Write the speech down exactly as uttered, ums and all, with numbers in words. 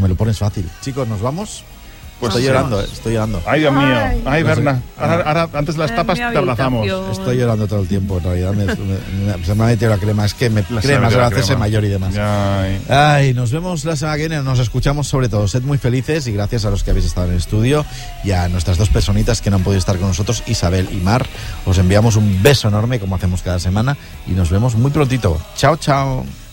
me lo pones fácil. Chicos, ¿nos vamos? Pues estoy llorando, eh, estoy llorando. Ay, Dios mío. Ay, Ay Berna. no sé. Ahora, ahora, antes de las tapas, te abrazamos. Estoy llorando todo el tiempo, en realidad. Me, me, me, se me ha metido la crema. Es que me La crema se va a hacerse crema. mayor y demás. Ay. Ay, nos vemos la semana que viene. Nos escuchamos sobre todo. Sed muy felices y gracias a los que habéis estado en el estudio y a nuestras dos personitas que no han podido estar con nosotros, Isabel y Mar. Os enviamos un beso enorme, como hacemos cada semana, y nos vemos muy prontito. Chao, chao.